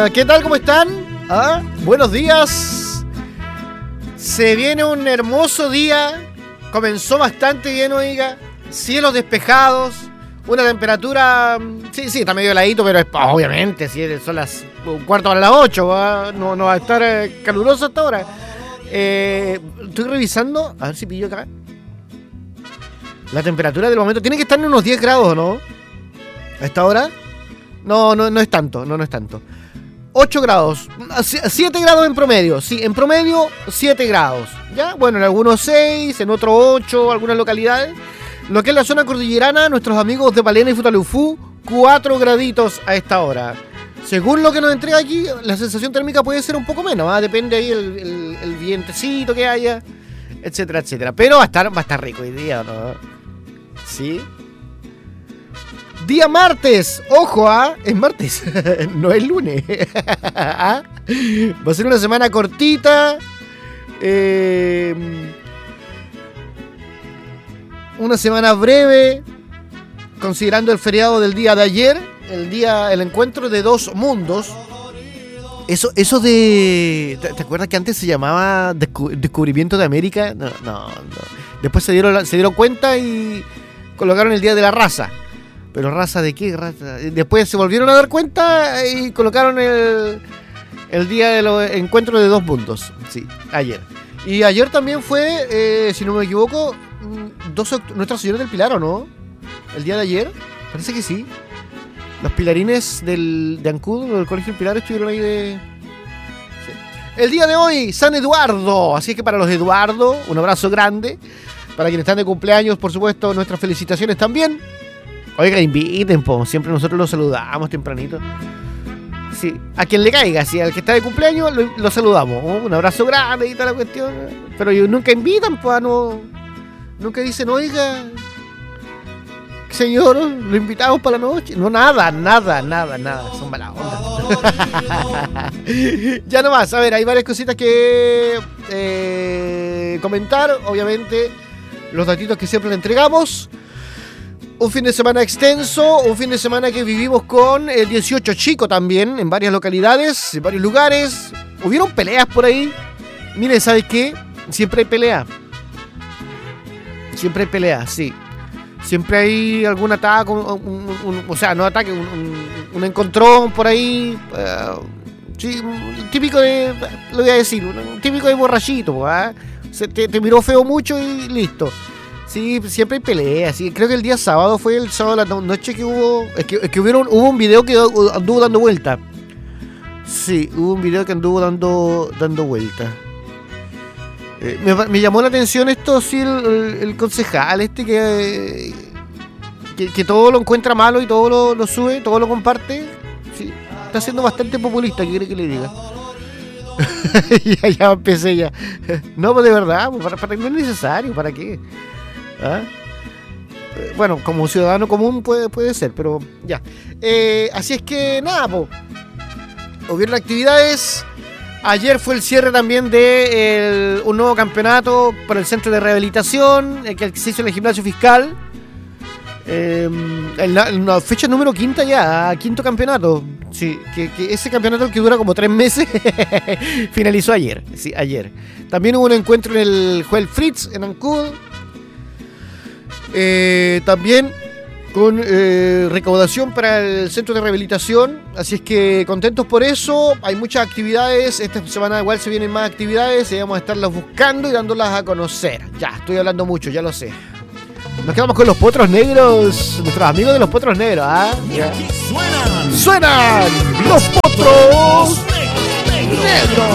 ¿Qué tal? ¿Cómo están? Buenos días. Se viene un hermoso día. Comenzó bastante bien, oiga. Cielos despejados. Una temperatura... Sí, está medio heladito, pero es, obviamente, si son las un cuarto para las 8, no va a estar caluroso hasta ahora. Estoy revisando, a ver si pillo acá. La temperatura del momento tiene que estar en unos 10 grados, ¿no? ¿A esta hora? No es tanto, no es tanto. 8 grados, 7 grados en promedio. Sí, en promedio 7 grados. ¿Ya? Bueno, en algunos 6, en otros 8, algunas localidades. Lo que es la zona cordillerana, nuestros amigos de Palena y Futaleufú, 4 graditos a esta hora. Según lo que nos entrega aquí, la sensación térmica puede ser un poco menos, depende ahí el vientecito que haya, etcétera, etcétera. Pero va a estar rico hoy día, ¿no? ¿Sí? Día martes, ojo, es martes, no es lunes. Va a ser una semana cortita. Una semana breve, considerando el feriado del día de ayer, el encuentro de dos mundos. Eso de... ¿Te acuerdas que antes se llamaba Descubrimiento de América? No. Después se dieron cuenta y colocaron el Día de la Raza. ¿Pero raza de qué? Raza. Después se volvieron a dar cuenta y colocaron el Día de los Encuentros de dos mundos. Sí, ayer. Y ayer también fue, si no me equivoco, Nuestra Señora del Pilar, ¿o no? El día de ayer, parece que sí. Los pilarines de Ancud, del Colegio del Pilar, estuvieron ahí de... Sí. El día de hoy, San Eduardo. Así que para los Eduardo, un abrazo grande. Para quienes están de cumpleaños, por supuesto, nuestras felicitaciones también. Oiga, inviten, siempre nosotros los saludamos tempranito. Sí, a quien le caiga, sí, al que está de cumpleaños lo saludamos. Un abrazo grande y toda la cuestión. Pero ellos nunca invitan, nunca dicen, oiga, señor, lo invitamos para la noche. No, nada. Son mala onda. Ya nomás, a ver, hay varias cositas que comentar. Obviamente, los datitos que siempre le entregamos. Un fin de semana extenso, un fin de semana que vivimos con el 18 chico también, en varias localidades, en varios lugares. Hubieron peleas por ahí. Miren, ¿sabes qué? Siempre hay pelea. Siempre hay pelea, sí. Siempre hay algún ataque, un encontrón por ahí. Sí, típico de, lo voy a decir, típico de borrachito, te miró feo mucho y listo. Sí, siempre hay peleas. Sí. Creo que el día sábado fue el sábado de la noche que hubo... Es que hubo un video que anduvo dando vuelta. Sí, hubo un video que anduvo dando vuelta. Me llamó la atención esto, sí, el concejal que todo lo encuentra malo y todo lo sube, todo lo comparte. Sí, está siendo bastante populista, ¿qué quiere que le diga? ya empecé ya. No, pues de verdad, para no es necesario, ¿para qué? Bueno, como ciudadano común puede ser, pero ya. Así es que nada, hubieron actividades. Ayer fue el cierre también de un nuevo campeonato para el centro de rehabilitación que se hizo en el gimnasio fiscal. En la fecha número 5 ya, quinto campeonato. Sí, que ese campeonato que dura como 3 meses finalizó ayer. Sí, ayer. También hubo un encuentro en el Joel Fritz en Ancud. También con recaudación para el centro de rehabilitación, así es que contentos por eso. Hay muchas actividades, esta semana igual se vienen más actividades y vamos a estarlas buscando y dándolas a conocer. Ya, estoy hablando mucho, ya lo sé. Nos quedamos con los Potros Negros, nuestros amigos de los Potros Negros, ¡Suenan los Potros Negros!